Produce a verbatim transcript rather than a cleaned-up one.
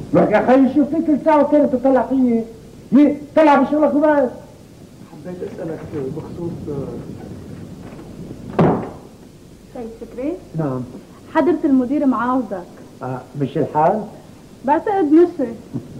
لك يا خي شوف فيك كل ساعة وثانية تطلع فيي، ليه؟ طلع بشغلك وبس. حبيت اسألك بخصوص سيد فكري؟ نعم. حضرة المدير معاوزك. آه مش الحال؟ بعتقد مشي.